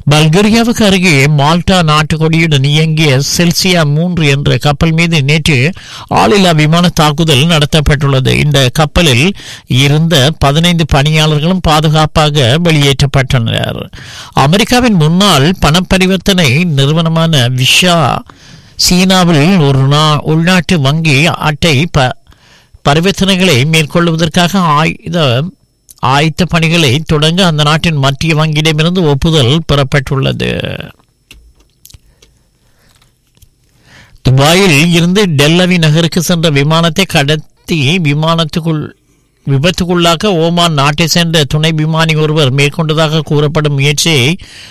பல்கேரியாவுக்கு அருகே மால்டா நாட்டுக்கொடியுடன் இயங்கிய செல்சியா 3 என்ற கப்பல் மீது நேற்று ஆளில்லா விமான தாக்குதல் நடத்தப்பட்டுள்ளது. இந்த கப்பலில் இருந்த 15 பணியாளர்களும் பாதுகாப்பாக வெளியேற்றப்பட்டனர். அமெரிக்காவின் முன்னாள் பணப்பரிவர்த்தனை நிறுவனமான விஷா சீனாவில் ஒரு உள்நாட்டு வங்கி அட்டை பரிவர்த்தனைகளை மேற்கொள்வதற்காக ஆயத்த பணிகளை தொடங்க அந்த நாட்டின் மத்திய வங்கியிடமிருந்து ஒப்புதல் பெறப்பட்டுள்ளது. துபாயில் இருந்து டெல்லவி நகருக்கு சென்ற விமானத்தை கடத்தி விபத்துக்குள்ளாக ஓமான் நாட்டை சேர்ந்த துணை விமானி ஒருவர் மேற்கொண்டதாக கூறப்படும் முயற்சியை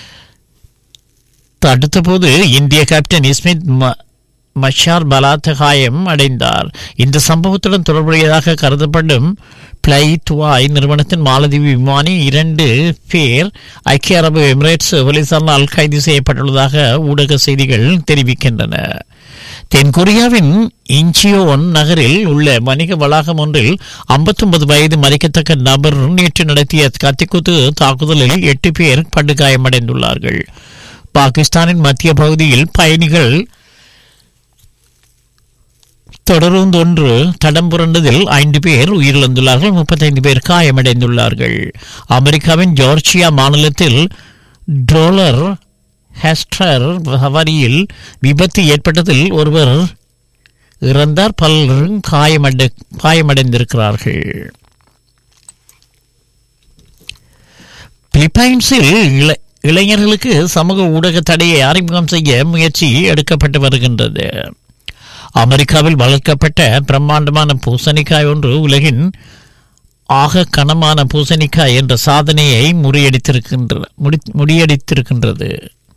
தடுத்தபோது இந்திய கேப்டன் இஸ்மித் மஷார் பலாத் காயம் அடைந்தார். இந்த சம்பவத்துடன் தொடர்புடையதாக கருதப்படும் பிளை துவாய் நிறுவனத்தின் மாலத்தீவு விமானி 2 பேர் ஐக்கிய அரபு எமிரேட்ஸ் போலீசாரால் கைது செய்யப்பட்டுள்ளதாக ஊடக செய்திகள் தெரிவிக்கின்றன. தென்கொரியாவின் இன்ச்சியோன் நகரில் உள்ள வணிக வளாகம் ஒன்றில் 59 வயது மதிக்கத்தக்க நபர் நேற்று நடத்திய கத்திக்குத்து தாக்குதலில் 8 பேர் படுகாயமடைந்துள்ளார்கள். பாகிஸ்தானின் மத்திய பகுதியில் பயணிகள் தொடர்ந்து தடம் புரண்டதில் 5 பேர் உயிரிழந்துள்ளார்கள், 35 பேர் காயமடைந்துள்ளார்கள். அமெரிக்காவின் ஜார்ஜியா மாநிலத்தில் ட்ரோலர் ஹெஸ்டர் சவாரியில் விபத்து ஏற்பட்டதில் ஒருவர் இறந்தார், பலரும் காயமடைந்திருக்கிறார்கள். பிலிப்பைன்ஸில் இளைஞர்களுக்கு சமூக ஊடக தடையை அறிமுகம் செய்ய முயற்சி எடுக்கப்பட்டு வருகின்றது. அமெரிக்காவில் வளர்க்கப்பட்ட பிரம்மாண்டமான பூசணிக்காய் ஒன்று உலகின் ஆக கனமான பூசணிக்காய் என்ற சாதனையை முறியடித்திருக்கின்றது.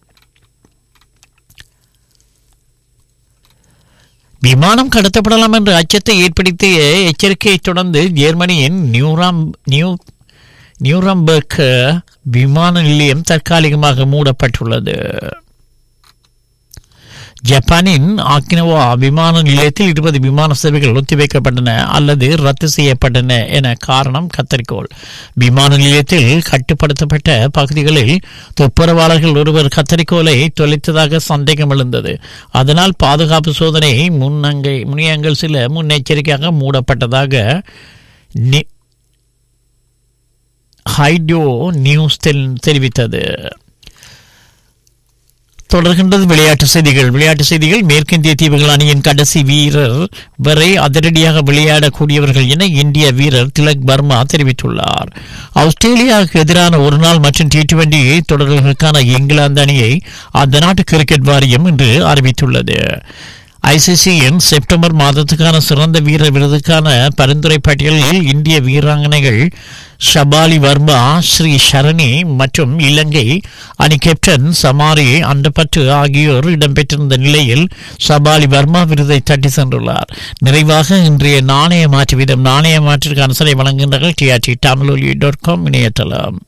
விமானம் கடத்தப்படலாம் என்ற அச்சத்தை ஏற்படுத்திய எச்சரிக்கையை தொடர்ந்து ஜெர்மனியின் நியூரம்பர்க் விமான நிலையம் தற்காலிகமாக மூடப்பட்டுள்ளது. ஜப்பானின் ஆக்கினவா விமான நிலையத்தில் 20 விமான சேவைகள் ஒத்திவைக்கப்பட்டன அல்லது ரத்து செய்யப்பட்டன என காரணம் கத்தரிக்கோள். விமான நிலையத்தில் கட்டுப்படுத்தப்பட்ட பகுதிகளில் துப்புரவாளர்கள் ஒருவர் கத்தரிக்கோலை தொலைத்ததாக சந்தேகம் எழுந்தது. அதனால் பாதுகாப்பு சோதனை முனையங்கள் சில முன்னெச்சரிக்கையாக மூடப்பட்டதாக ஹைடோ நியூஸ் தெரிவித்தது. தொடர்கின்றது விளையாட்டுச் செய்திகள். மேற்கிந்திய தீவுகள் அணியின் கடைசி வீரர் வரை அதிரடியாக விளையாடக்கூடியவர்கள் என இந்திய வீரர் திலக் வர்மா தெரிவித்துள்ளார். ஆஸ்திரேலியாவுக்கு எதிரான ஒருநாள் மற்றும் T20 தொடர்களுக்கான இங்கிலாந்து அணியை அந்த நாட்டு கிரிக்கெட் வாரியம் இன்று அறிவித்துள்ளது. ஐசிசியின் செப்டம்பர் மாதத்துக்கான சிறந்த வீரர் விருதுக்கான பரிந்துரை பட்டியலில் இந்திய வீராங்கனைகள் ஷபாலி வர்மா, ஸ்ரீ ஷரணி மற்றும் இலங்கை அணி கேப்டன் சமாரி அண்டப்பட்டு ஆகியோர் இடம்பெற்றிருந்த நிலையில் ஷபாலி வர்மா விருதை தட்டி சென்றுள்ளார். நிறைவாக இன்றைய நாணய மாற்று வீதம். நாணய மாற்றிற்கு அனுசரணை வழங்குகின்றார்கள் TRT tamiloli.com இணையதளம்.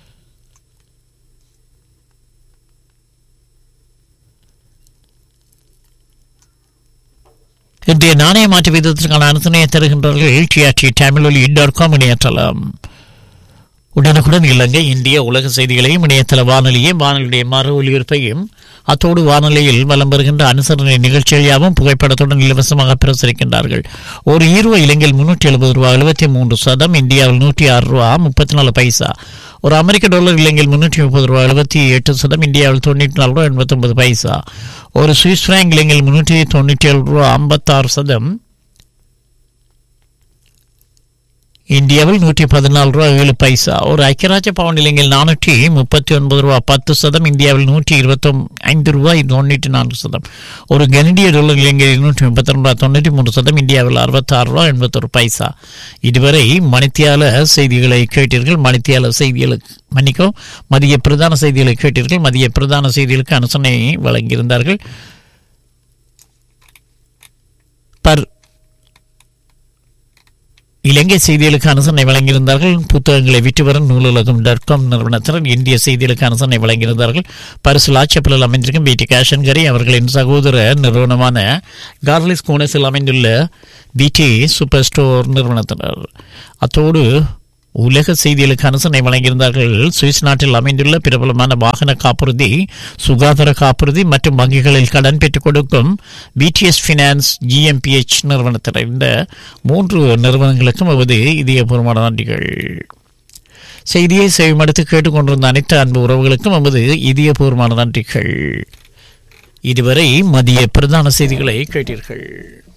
இன்றைய நாணய மாற்று வீதத்திற்கான அனுசரணையை தருகின்றார்கள் TRT tamiloli.com இணையதளம். உடனுக்குடன் இலங்கை இந்திய உலக செய்திகளையும் இணையதள வானொலியுடைய மறு ஒலிபரப்பையும் அத்தோடு வானொலியில் வலம் வருகின்ற அனுசரணை நிகழ்ச்சிகள் யாவும் புகைப்படத்துடன் இலவசமாக பிரசுரிக்கின்றார்கள். ஒரு ஈரோ இலங்கையில் 370 ரூபா 73 சதம், இந்தியாவில் 106 ரூபா 34 பைசா. ஒரு அமெரிக்க டாலர் இலங்கையில் 330 ரூபா 78 சதம், இந்தியாவில் 94 ரூபா 89 பைசா. ஒரு சுவிஸ் பிராங்க் இலங்கையில் 397 ரூபா 56 சதம், இந்தியாவில் 114 ரூபா 7 பைசா. ஒரு ஐக்கியராஜ்ய பவுண்ட் இலங்கையில் 439 ரூபா 10 சதம், இந்தியாவில் 125 ரூபாய் 94 சதம். ஒரு கனடிய டாலர் இலங்கையில் 132 ரூபா 93 சதம், இந்தியாவில் 66 ரூபா 81 பைசா. இதுவரை மணித்தியால செய்திகளை கேட்டீர்கள். மதிய பிரதான செய்திகளை கேட்டீர்கள். மதிய பிரதான செய்திகளுக்கு அனுசரணை வழங்கியிருந்தார்கள். இலங்கை செய்திகளுக்கு அனுசரணை வழங்கியிருந்தார்கள். புத்தகங்களை விற்று வரும் நூலுலகம்.com நிறுவனத்தினர் இந்திய செய்திகளுக்கு அனுசரணை வழங்கியிருந்தார்கள். பரிசு லாச்சப்பலில் அமைந்திருக்கும் பிடி கேஷன்கரை அவர்களின் சகோதர நிறுவனமான கார்லிஸ் கோனஸில் அமைந்துள்ள பிடி சூப்பர் ஸ்டோர் நிறுவனத்தினர். அத்தோடு உலக செய்திகளுக்கு அனுசரணை வழங்கியிருந்தார்கள். சுவிஸ் நாட்டில் அமைந்துள்ள பிரபலமான வாகன காப்புறுதி, சுகாதார காப்புறுதி மற்றும் வங்கிகளில் கடன் பெற்றுக் கொடுக்கும் BTS ஃபினான்ஸ் GmbH நிறுவனத்தினர். இந்த 3 நிறுவனங்களுக்கும் இதயபூர்வமான நன்றிகள். செய்தியை செவிமடுத்து கேட்டுக்கொண்டிருந்த அனைத்து அன்பு உறவுகளுக்கும் இதயபூர்வமான நன்றிகள். இதுவரை மதிய பிரதான செய்திகளை கேட்டீர்கள்.